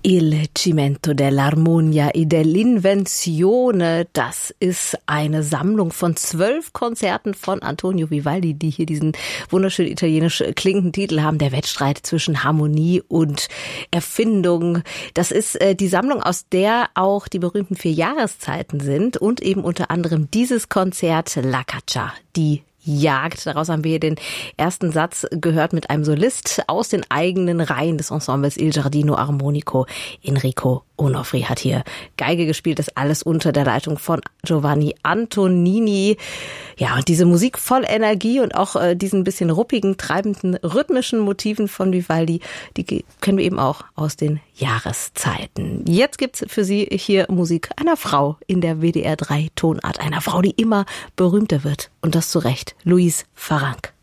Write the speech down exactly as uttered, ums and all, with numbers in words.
Il Cimento dell'Armonia e dell'Invenzione, das ist eine Sammlung von zwölf Konzerten von Antonio Vivaldi, die hier diesen wunderschön italienisch klingenden Titel haben, der Wettstreit zwischen Harmonie und Erfindung. Das ist äh, die Sammlung, aus der auch die berühmten vier Jahreszeiten sind und eben unter anderem dieses Konzert La Caccia, die Jagd. Daraus haben wir den ersten Satz gehört mit einem Solist aus den eigenen Reihen des Ensembles Il Giardino Armonico. Enrico Onofri hat hier Geige gespielt, das alles unter der Leitung von Giovanni Antonini. Ja, und diese Musik voll Energie und auch äh, diesen bisschen ruppigen, treibenden, rhythmischen Motiven von Vivaldi, die kennen wir eben auch aus den Jahreszeiten. Jetzt gibt's für Sie hier Musik einer Frau in der W D R drei Tonart, einer Frau, die immer berühmter wird. Und das zu Recht. Louise Farrenc.